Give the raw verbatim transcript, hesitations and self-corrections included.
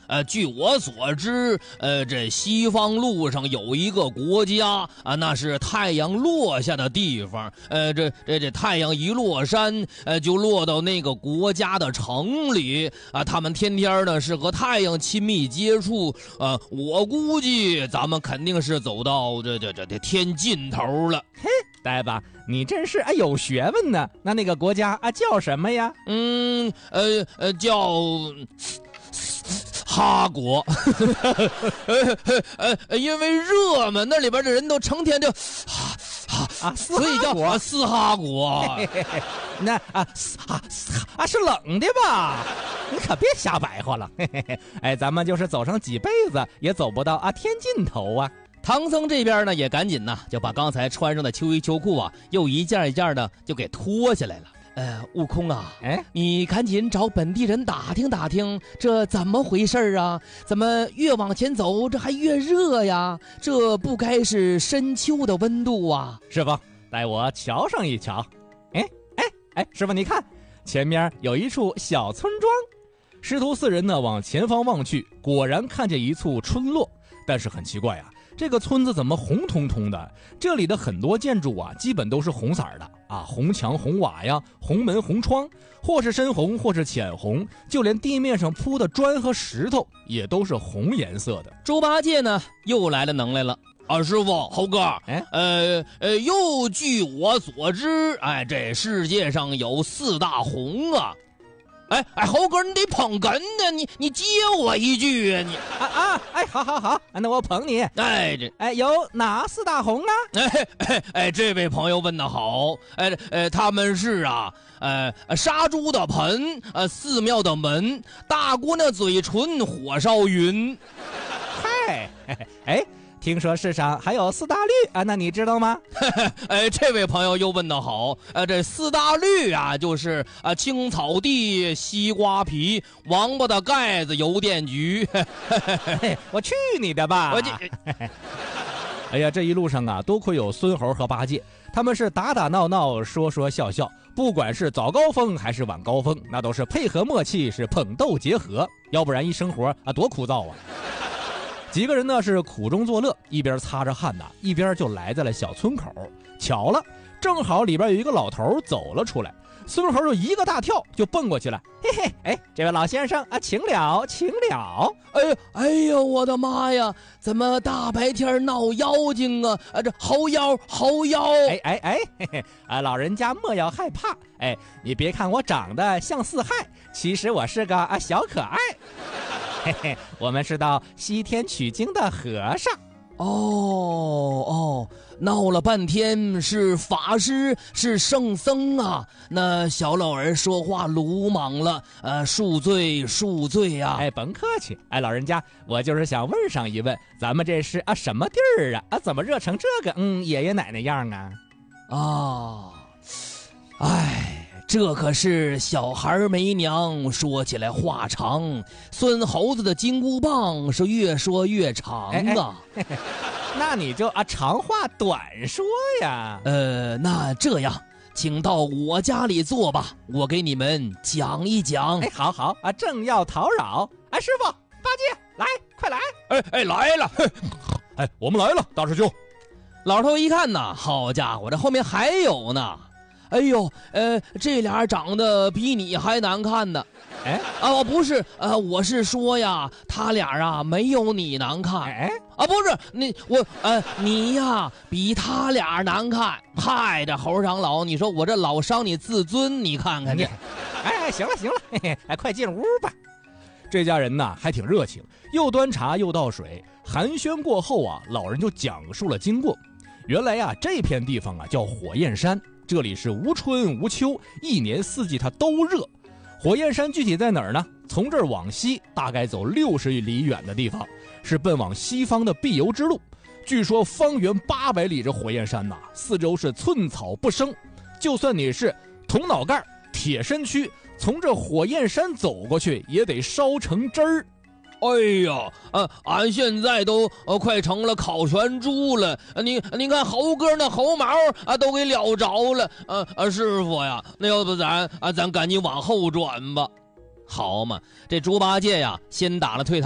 呃，据我所知，呃，这西方路上有一个国家啊，那是太阳落下的地方。呃，这这这太阳一落山，呃，就落到那个国家的城里啊。他们天天呢是和太阳亲密接触。呃，我估计咱们肯定是走到这这这这天尽头了。 嘿，呆吧，你真是啊有学问呢。那那个国家啊叫什么呀？ 嗯，呃呃，叫哈国。呃呃，因为热嘛，那里边的人都成天就哈哈啊， 所以叫啊斯哈国。 嘿嘿嘿，那啊斯哈斯哈啊是冷的吧？你可别瞎白话了。嘿嘿嘿，哎，咱们就是走上几辈子也走不到啊天尽头啊。 唐僧这边呢也赶紧呢就把刚才穿上的秋衣秋裤啊又一件一件的就给脱下来了。呃，悟空啊， 哎， 你赶紧找本地人打听打听，这怎么回事啊？怎么越往前走这还越热呀？这不该是深秋的温度啊！ 师傅，带我瞧上一瞧。哎哎哎，师傅你看，前面有一处小村庄。师徒四人呢往前方望去，果然看见一簇村落。但是很奇怪啊，这个村子怎么红彤彤的？这里的很多建筑啊，基本都是红色的啊，红墙红瓦呀，红门红窗，或是深红，或是浅红，就连地面上铺的砖和石头也都是红颜色的。 猪八戒呢又来了能耐了。啊，师傅，猴哥， 哎， 呃呃，又据我所知，哎，这世界上有四大红啊。哎哎，猴哥，你得捧哏呢，你你接我一句啊，你啊啊，哎，好好好，那我捧你。 哎，这哎有哪四大红啊？ 哎哎哎，这位朋友问得好，哎呃，他们是啊，呃，杀猪的盆，呃，寺庙的门，大姑娘嘴唇，火烧云。 嗨，哎。听说世上还有四大绿啊，那你知道吗？ 哎，这位朋友又问得好，呃，这四大绿啊，就是啊青草地、西瓜皮、王八的盖子、邮电局。 我去你的吧！ 我这， 哎呀，这一路上啊，多亏有孙猴和八戒，他们是打打闹闹，说说笑笑，不管是早高峰还是晚高峰，那都是配合默契，是捧逗结合，要不然一生活啊多枯燥啊。几个人呢是苦中作乐，一边擦着汗呐，一边就来在了小村口。巧了，正好里边有一个老头走了出来，孙猴就一个大跳就蹦过去了。嘿嘿，哎，这位老先生啊，请了，请了。 哎呦，哎呦，我的妈呀！怎么大白天闹妖精啊？啊，这猴妖，猴妖！ 哎哎哎，嘿嘿啊，老人家莫要害怕。哎，你别看我长得像四害，其实我是个啊小可爱。嘿嘿，我们是到西天取经的和尚。 哦哦，闹了半天是法师是圣僧啊！那小老儿说话鲁莽了，呃，恕罪恕罪呀、啊！ 哎，甭客气，哎，老人家，我就是想问上一问，咱们这是啊什么地儿啊？啊，怎么热成这个嗯爷爷奶奶样啊？ 啊，哎。这可是小孩没娘，说起来话长。孙猴子的金箍棒是越说越长啊！哎哎那你就啊长话短说呀。 呃，那这样，请到我家里坐吧，我给你们讲一讲。 哎，好好啊，正要讨扰。哎，师傅，八戒，来，快来！ 哎哎，来了！ 哎，我们来了，大师兄。 老头一看呐，好家伙，这后面还有呢。哎呦，呃，这俩长得比你还难看呢。 哎， 啊，不是，呃，我是说呀，他俩啊没有你难看。 哎， 啊，不是你我，呃，你呀比他俩难看。嗨，这猴长老，你说我这老伤你自尊，你看看你。 哎，行了行了，嘿嘿，哎，快进屋吧。这家人呐还挺热情，又端茶又倒水。寒暄过后啊，老人就讲述了经过。原来啊，这片地方啊叫火焰山。这里是无春无秋，一年四季它都热。火焰山具体在哪儿呢？从这儿往西大概走六十里远的地方，是奔往西方的必由之路。据说方圆八百里，这火焰山呐，四周是寸草不生，就算你是铜脑盖、铁身躯，从这火焰山走过去也得烧成汁儿。 哎呀，呃，俺现在都呃快成了烤全猪了。呃、你你看猴哥那猴毛啊都给燎着了。呃呃，师傅呀，那要不咱啊咱赶紧往后转吧。好嘛，这猪八戒呀先打了退堂。